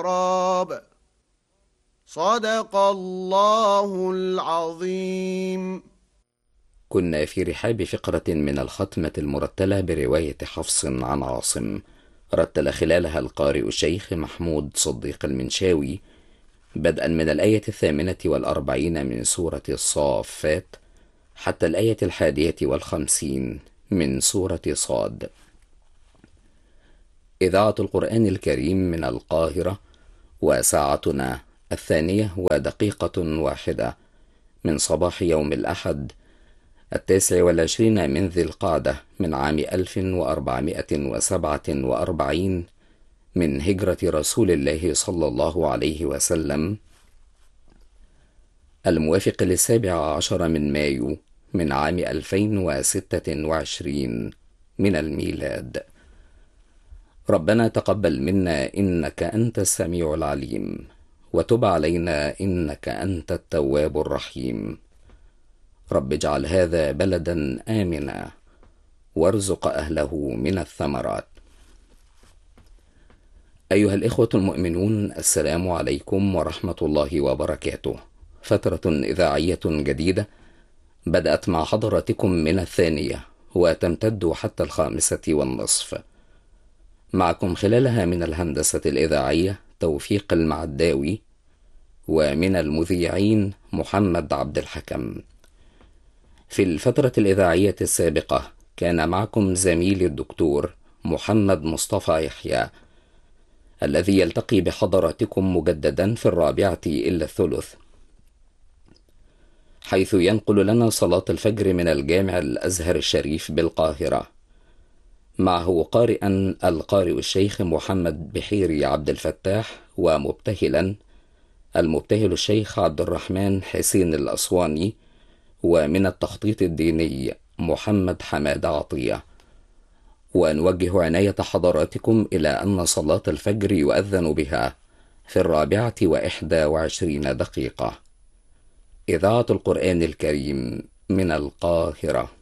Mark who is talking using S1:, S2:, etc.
S1: راب. صدق الله العظيم.
S2: كنا في رحاب فقرة من الختمة المرتلة برواية حفص عن عاصم، رتل خلالها القارئ الشيخ محمود صديق المنشاوي بدءا من الآية 48 من سورة الصافات حتى الآية 51 من سورة صاد. إذاعة القرآن الكريم من القاهرة، وساعتنا 2:01 من صباح يوم الأحد 29 من ذي القعدة من عام 1447 من هجرة رسول الله صلى الله عليه وسلم، الموافق ل17 من مايو من عام 2026 من الميلاد. ربنا تقبل منا إنك أنت السميع العليم، وتب علينا إنك أنت التواب الرحيم. رب اجعل هذا بلدا آمنا وارزق أهله من الثمرات. أيها الإخوة المؤمنون، السلام عليكم ورحمة الله وبركاته. فترة إذاعية جديدة بدأت مع حضراتكم من 2 وتمتد حتى 5:30. معكم خلالها من الهندسة الإذاعية توفيق المعداوي، ومن المذيعين محمد عبد الحكم. في الفترة الإذاعية السابقة كان معكم زميلي الدكتور محمد مصطفى يحيى، الذي يلتقي بحضراتكم مجددا في 4:45، حيث ينقل لنا صلاة الفجر من الجامع الأزهر الشريف بالقاهرة، معه قارئا القارئ الشيخ محمد بحيري عبد الفتاح، ومبتهلا المبتهل الشيخ عبد الرحمن حسين الأسواني، ومن التخطيط الديني محمد حماد عطية. ونوجه عناية حضراتكم إلى أن صلاة الفجر يؤذن بها في 4:21. إذاعة القرآن الكريم من القاهرة.